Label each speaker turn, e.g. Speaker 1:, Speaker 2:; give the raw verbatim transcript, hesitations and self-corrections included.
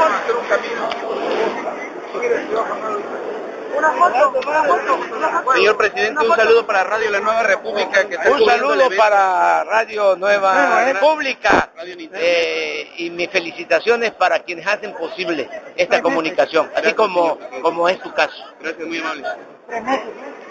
Speaker 1: van a hacer un camino.
Speaker 2: Una foto, una foto, una foto.
Speaker 1: Señor presidente, un saludo para Radio La Nueva República. Que está
Speaker 3: un saludo para Radio Nueva
Speaker 1: Nueva
Speaker 3: República
Speaker 1: Radio
Speaker 3: eh, y mis felicitaciones para quienes hacen posible esta comunicación, así como, como es tu caso.
Speaker 1: Gracias, muy amable.
Speaker 2: Tres meses.